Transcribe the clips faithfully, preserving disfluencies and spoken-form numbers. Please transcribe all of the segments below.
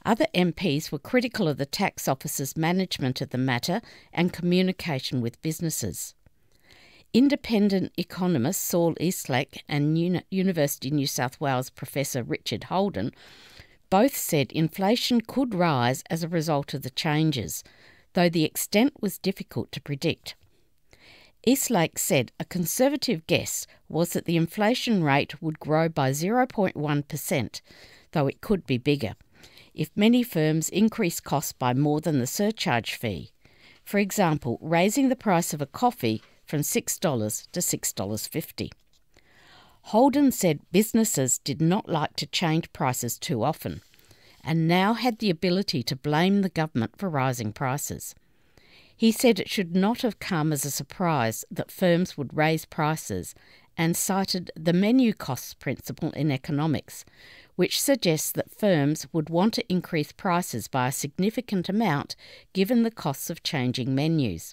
Other M Ps were critical of the tax office's management of the matter and communication with businesses. Independent economist Saul Eastlake and Uni- University of New South Wales professor Richard Holden both said inflation could rise as a result of the changes, though the extent was difficult to predict. Eastlake said a conservative guess was that the inflation rate would grow by zero point one percent, though it could be bigger, if many firms increase costs by more than the surcharge fee. For example, raising the price of a coffee from six dollars to six dollars fifty. Holden said businesses did not like to change prices too often, and now had the ability to blame the government for rising prices. He said it should not have come as a surprise that firms would raise prices, and cited the menu costs principle in economics, which suggests that firms would want to increase prices by a significant amount given the costs of changing menus.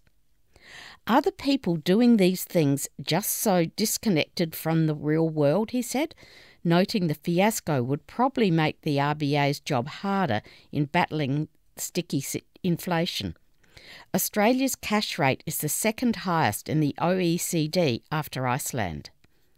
Are the people doing these things just so disconnected from the real world, he said, noting the fiasco would probably make the R B A's job harder in battling sticky inflation. Australia's cash rate is the second highest in the O E C D after Iceland.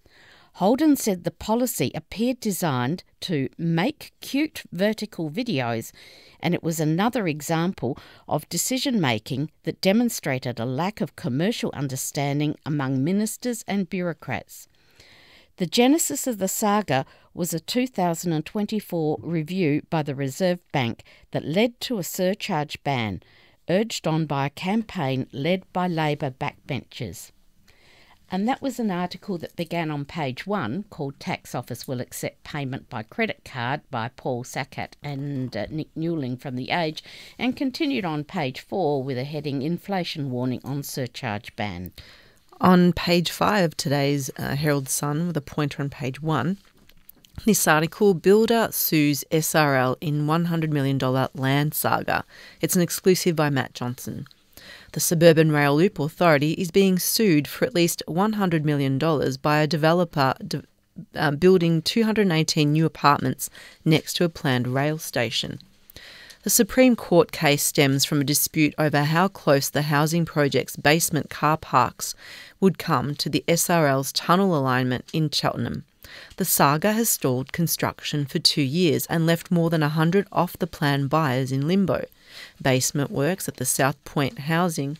Holden said the policy appeared designed to make cute vertical videos, and it was another example of decision-making that demonstrated a lack of commercial understanding among ministers and bureaucrats. The genesis of the saga was a two thousand twenty-four review by the Reserve Bank that led to a surcharge ban, urged on by a campaign led by Labor backbenchers. And that was an article that began on page one, called Tax Office Will Accept Payment by Credit Card, by Paul Sackett and uh, Nick Newling from The Age, and continued on page four with a heading Inflation Warning on Surcharge Ban. On page five of today's uh, Herald Sun, with a pointer on page one, this article, Builder Sues S R L in one hundred million dollars Land Saga. It's an exclusive by Matt Johnson. The Suburban Rail Loop Authority is being sued for at least one hundred million dollars by a developer de- uh, building two hundred eighteen new apartments next to a planned rail station. The Supreme Court case stems from a dispute over how close the housing project's basement car parks would come to the S R L's tunnel alignment in Cheltenham. The saga has stalled construction for two years and left more than one hundred off-the-plan buyers in limbo. Basement works at the South Point housing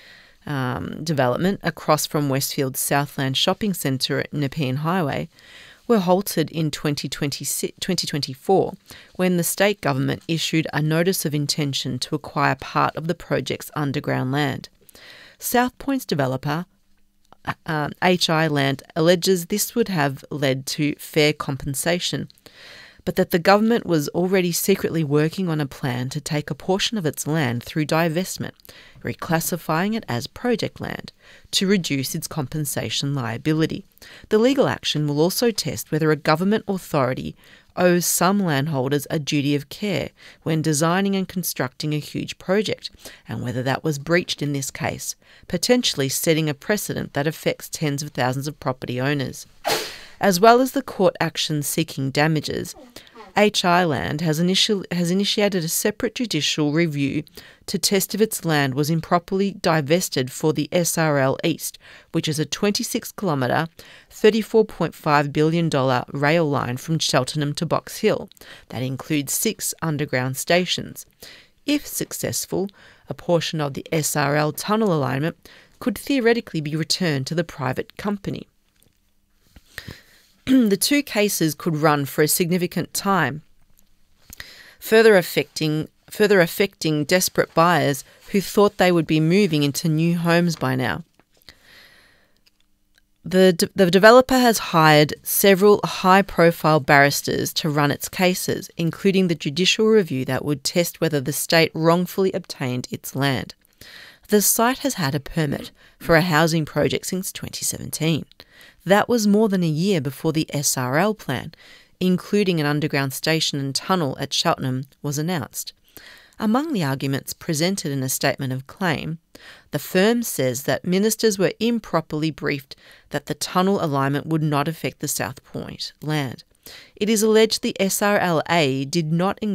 um, development across from Westfield's Southland Shopping Centre at Nepean Highway were halted in twenty twenty-four when the state government issued a notice of intention to acquire part of the project's underground land. South Point's developer Um, H I Land alleges this would have led to fair compensation, but that the government was already secretly working on a plan to take a portion of its land through divestment, reclassifying it as project land to reduce its compensation liability. The legal action will also test whether a government authority owes some landholders a duty of care when designing and constructing a huge project, and whether that was breached in this case, potentially setting a precedent that affects tens of thousands of property owners. As well as the court action seeking damages, H I Land has, initial, has initiated a separate judicial review to test if its land was improperly divested for the S R L East, which is a twenty-six kilometre, thirty-four point five billion dollars rail line from Cheltenham to Box Hill that includes six underground stations. If successful, a portion of the S R L tunnel alignment could theoretically be returned to the private company. The two cases could run for a significant time, further affecting further affecting desperate buyers who thought they would be moving into new homes by now. The, de- the developer has hired several high-profile barristers to run its cases, including the judicial review that would test whether the state wrongfully obtained its land. The site has had a permit for a housing project since twenty seventeen. That was more than a year before the S R L plan, including an underground station and tunnel at Cheltenham, was announced. Among the arguments presented in a statement of claim, the firm says that ministers were improperly briefed that the tunnel alignment would not affect the South Point land. It is alleged the S R L A did not